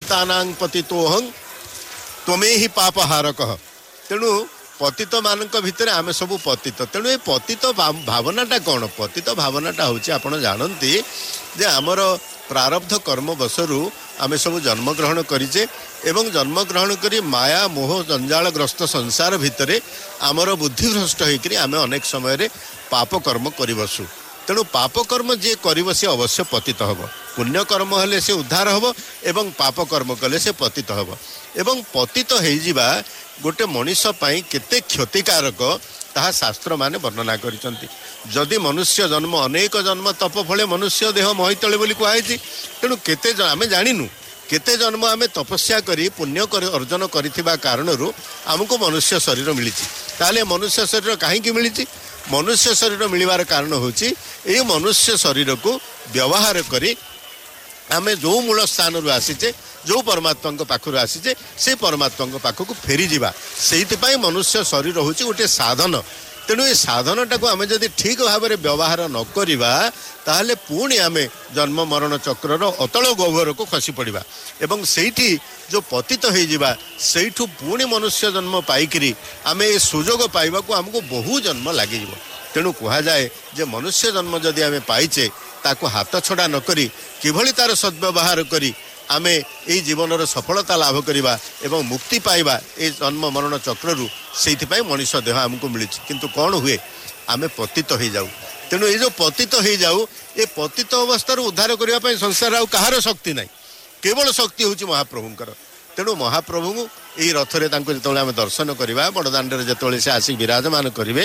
पतितानां पतितोहं त्वमे ही पापहारकः। तेणु पतित मानक भितर आमे सब पतित। तेणु ये पतित भावनाटा कौन? पतित भावनाटा होची आपण जानती जे आमर प्रारब्ध कर्म बसरु आमे सब जन्मग्रहण करिचे एवं जन्मग्रहण करी माया मोह जंजालग्रस्त संसार भितरे आमर बुद्धिभ्रष्ट होकर आमे अनेक समय पाप कर्म करि बसु। तेणु पाप कर्म जे करिब से अवश्य पतित हब। पुण्य कर्म हेले से उद्धार हब एवं पाप कर्म कले से पतित हब। एवं पतित होइजिबा गोटे मनीष पई केते क्षतिकारक ताहा शास्त्र माने वर्णना करिसंती। जदि मनुष्य जन्म अनेक जन्म तप फले मनुष्य देह महितले बोली कहैछि। तेणु केते आमे जानिनु केते जन्म आमे तपस्या करी पुण्य अर्जन करिथिबा कारणरू हमको मनुष्य शरीर मिलिछि। ताले मनुष्य शरीर काहे कि मिलिछि? मनुष्य शरीर मिलिबार कारण होछि ए मनुष्य शरीर को व्यवहार करी आमे जो मूल स्थान रु आसीचे जो परमात्मा पाखु आसीचे से परमात्मा पाखक फेरी जावा। से मनुष्य शरीर होची गोटे साधन। तेणु ये साधनटा को आमे जदि ठीक भाव में व्यवहार न करिबा ताहले पुणी आमे जन्म मरण चक्रर अतल गह्वर को खसी पड़िबा एवं सेठी जो पतित हो जावा सेठू पुणी मनुष्य जन्म पाइकरी आमे ये सुजोग पाइबा को हमको बहु जन्म लगी। तेणु कह जाए जे मनुष्य जन्म जदि आमे पाइचे ताको हाथ छड़ा न करी किभली तार सद्व्यवहार करी आमे ए जीवन सफलता लाभ करिबा एवं मुक्ति पाइबा ए जन्म मरण चक्ररू सेइथिपाई मनुष्य देह हमको मिली। किंतु कौन हुए आमे पतित हो जाऊ। तेणु ये जो पतित हो जाऊ ए पतित अवस्था उद्धार करने पाई संसार आउ कहार शक्ति नहीं, केवल शक्ति होची महाप्रभुंकर। तेणु महाप्रभु यही रथरे जो आम दर्शन करवा बड़दाण्डे जो से आसिक विराजमान करेंगे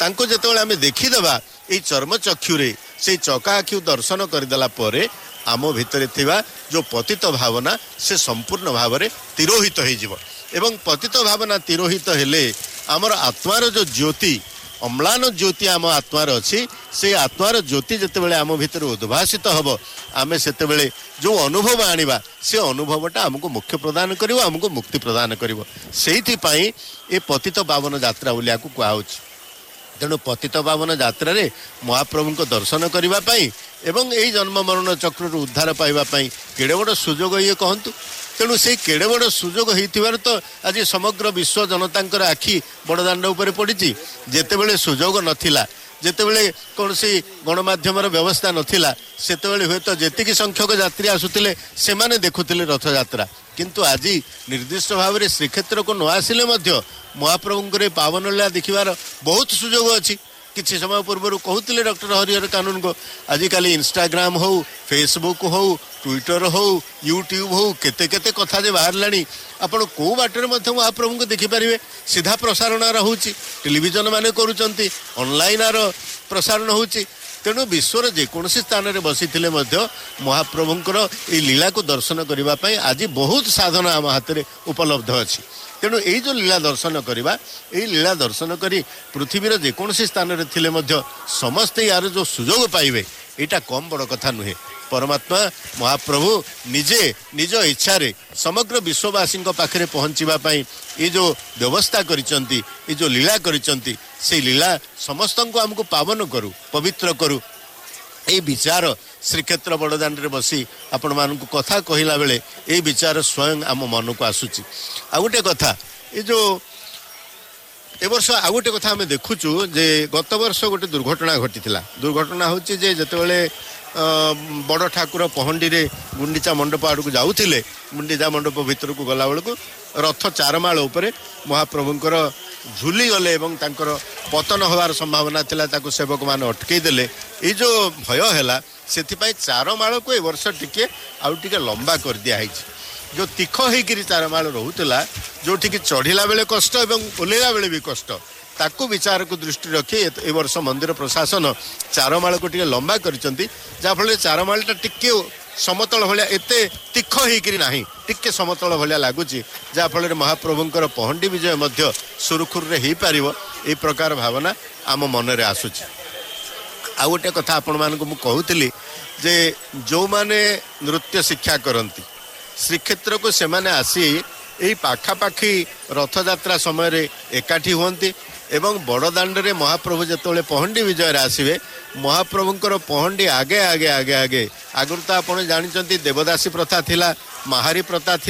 जो आम देखीदे ये चर्मचक्षुरे से चकाआखि दर्शन करदेला परे आम भितर थिबा जो पतित भावना से संपूर्ण भाव में तिरोहित हो एवं पतित भावना तिरोहित हेले आमर आत्मार जो ज्योति अम्लान ज्योति आम आत्मार अच्छी से आत्मार ज्योति जितेबाला आम भितर उद्भासित हम आम से जो अनुभव आनिबा से अनुभवटा आमको मुख्य प्रदान करिवो आमको मुक्ति प्रदान करिवो। सेइथिपाई ए पतित पावन यात्रा बोलिया को कुहाउछि। तेणु पतित पावन यात्रा रे महाप्रभु को दर्शन करिबा पाई एवं एई जन्म मरण चक्र उद्धार पाइबा पाई केड़े बड़ सुजोग ये कहंतु। तेणु से केड़े बड़ सुजोग होइथिबार तो आज समग्र विश्व जनतांकर आखि बड़दाण्ड उपरे पड़िछि। जेतेबेले सुजोग नथिला जेतेबेले कोनसी गणमाध्यम व्यवस्था नथिला सेतेबेले हुए तो जेतिकी संख्यक यात्री आसुतिले सेमाने देखुतिले रथ यात्रा। किंतु आज निर्दिष्ट भाव में श्रीक्षेत्र को न आसिले मध्य महाप्रभुंकर पावन लीला देखिबार बहुत सुजोग अच्छी। किछि समय पूर्व कहते डॉक्टर हरिहर कानून को आजिकल इंस्टाग्राम हो फेसबुक हो ट्विटर हो यूट्यूब हो केते केते कथा जे बाहर लानी आपण को बाटर मध्य महाप्रभु को देखिपारे। सीधा प्रसारण होची टेलीविजन माने करूचंती ऑनलाइन आर प्रसारण होची। तेणु विश्वर जेकोसी स्थान में बसी महाप्रभुंकर ये लीला को दर्शन करने आज बहुत साधन आम हाथ में उपलब्ध अच्छी। तेणु यही जो लीला दर्शन करवा यही लीला दर्शन करी पृथ्वीर जेकोसी स्थान में थिले समस्ते यार जो सुजोग पाइबे यहाँ कम बड़ कथा नुहे। परमात्मा महाप्रभु निजे निज इच्छा रे समग्र विश्ववासी पाखे पहुँचापी ये जो व्यवस्था करिसंती ये जो लीला करिसंती से लीला समस्त को आमको पावन करू पवित्र करू ये विचार श्रीक्षेत्र बड़दाण्डे बसी आपण मानक कथा कहला बेले ये विचार स्वयं आम मन को आसूची। आ गोटे कथा ये जो ए वर्ष आ गोटे कथा आम देखुचु जे गत वर्ष गोटे दुर्घटना घटी। दुर्घटना हूँ जे जितेबाला बड़ ठाकुर पहंडी रे गुंडीचा मंडप आड़ को जाऊे गुंडीचा मंडप भितर को गला बेलू रथ चारमाल उपरे महाप्रभुंकर झुली गले एवं तांकर पतन होवार संभावना थिला ताको सेवक मान अटकई देले। ये जो भय हैला सेथिपाई चारमाल को ए वर्ष टिके आउ टिके लंबा कर दिया हैछि। जो तीख होइकिरी चारमाल रहूतला जोठी की चढ़िला बेले कष्ट एवं ओलेला बेले भी कष्ट ताकू विचार को दृष्टि रखी ए वर्ष मंदिर प्रशासन चारमाल को टिके लंबा करिसंती जाफल चारमालटा टिके समतल भाया एते तीख होइकिरी नाही टिके समतल भाया लगुची जाफल महाप्रभुंकर पहंडी विजय मध्य सुरखुर रे ही पारिबो ए प्रकार भावना आम मन रे आसुची। आ गोटे कथा आपण मानक मु कहूतिली जे जो माने नृत्य शिक्षा करंती श्रीक्षेत्र को सेमाने आसी यही पाखापाखि रथयात्रा समय एकाठी हुंती एवं बड़दाण्डे महाप्रभु जिते पहंडी विजय आसवे महाप्रभुंकर पहंडी आगे आगे आगे आगे आगुरी तो आप जानते देवदासी प्रथा थिला महारी प्रथा